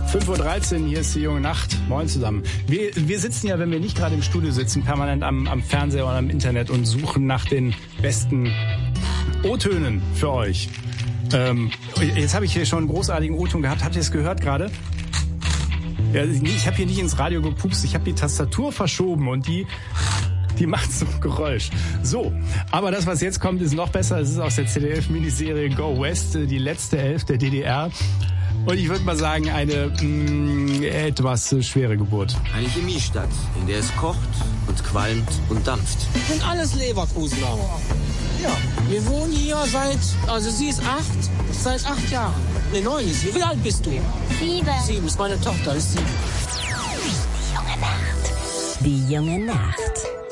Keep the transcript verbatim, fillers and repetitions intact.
fünf Uhr dreizehn, hier ist die junge Nacht. Moin zusammen. Wir, wir sitzen ja, wenn wir nicht gerade im Studio sitzen, permanent am, am Fernseher oder am Internet und suchen nach den besten O-Tönen für euch. Ähm, jetzt habe ich hier schon einen großartigen O-Ton gehabt. Habt ihr es gehört gerade? Ja, ich habe hier nicht ins Radio gepupst, ich habe die Tastatur verschoben und die... Die macht so ein Geräusch. So, aber das, was jetzt kommt, ist noch besser. Es ist aus der Z D F-Miniserie Go West, die letzte Elf der D D R. Und ich würde mal sagen, eine mh, etwas schwere Geburt. Eine Chemiestadt, in der es kocht und qualmt und dampft. Sind alles Leverkusener. Ja, wir wohnen hier seit, also sie ist acht, seit acht Jahren. Ne, neun ist sie. Wie alt bist du? Sieben. Sieben ist meine Tochter, ist sieben. Die junge Nacht. Die junge Nacht.